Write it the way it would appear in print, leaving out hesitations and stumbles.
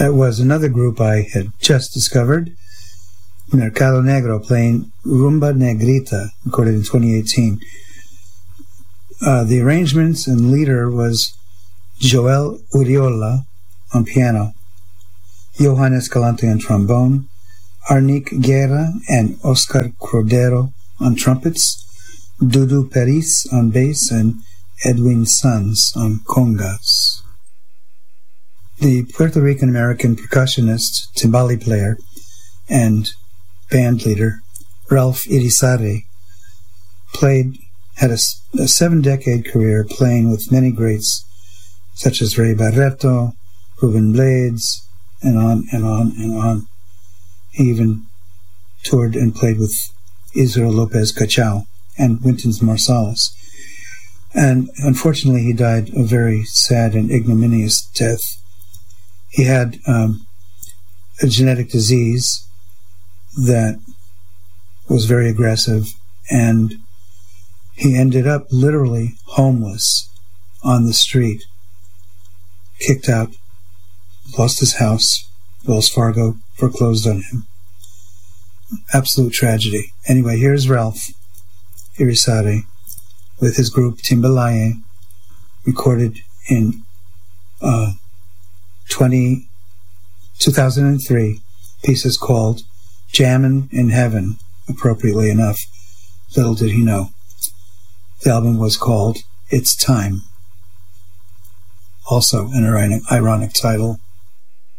That was another group I had just discovered, Mercado Negro, playing Rumba Negrita, recorded in 2018. The arrangements and leader was Joel Uriola on piano, Johan Escalante on trombone, Arnick Guerra and Oscar Cordero on trumpets, Dudu Peris on bass, and Edwin Sanz on congas. The Puerto Rican-American percussionist, timbali player, and band leader, Ralph Irizarry, had a 7-decade career playing with many greats such as Ray Barreto, Ruben Blades, and on and on and on. He even toured and played with Israel Lopez Cachao and Wynton Marsalis. And unfortunately, he died a very sad and ignominious death. He had a genetic disease that was very aggressive, and he ended up literally homeless on the street, kicked out, lost his house. Wells Fargo foreclosed on him. Absolute tragedy. Anyway, here's Ralph Irizarry with his group Timbalaye, recorded in 2003. Piece is called Jammin' in Heaven, appropriately enough. Little did he know. The album was called It's Time. Also an ironic title.